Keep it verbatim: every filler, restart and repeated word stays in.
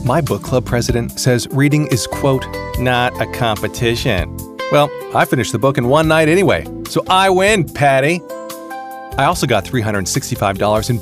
My book club president says reading is, quote, not a competition. Well, I finished the book in one night anyway, so I win, Patty. I also got three hundred sixty-five dollars in